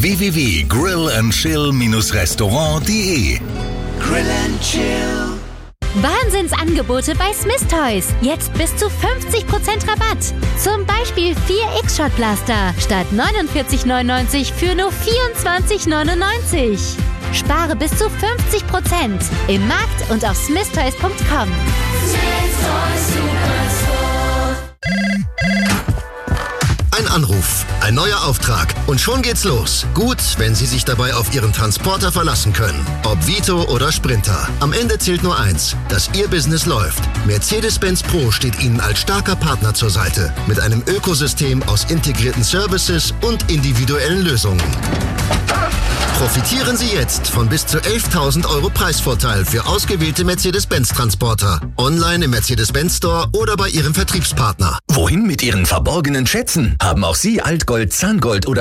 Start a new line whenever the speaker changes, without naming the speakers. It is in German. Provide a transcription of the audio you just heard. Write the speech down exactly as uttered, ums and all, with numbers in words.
w w w punkt grill and chill restaurant punkt de.
Grill and Chill.
Wahnsinnsangebote bei Smith Toys. Jetzt bis zu fünfzig Prozent Rabatt. Zum Beispiel vier X-Shot-Blaster statt neunundvierzig neunundneunzig für nur vierundzwanzig neunundneunzig. Spare bis zu fünfzig Prozent im Markt und auf smith toys punkt com.
Ein Anruf, ein neuer Auftrag und schon geht's los. Gut, wenn Sie sich dabei auf Ihren Transporter verlassen können. Ob Vito oder Sprinter. Am Ende zählt nur eins, dass Ihr Business läuft. Mercedes-Benz Pro steht Ihnen als starker Partner zur Seite. Mit einem Ökosystem aus integrierten Services und individuellen Lösungen. Profitieren Sie jetzt von bis zu elftausend Euro Preisvorteil für ausgewählte Mercedes-Benz-Transporter. Online im Mercedes-Benz Store oder bei Ihrem Vertriebspartner.
Wohin mit Ihren verborgenen Schätzen? Haben auch Sie Altgold, Zahngold oder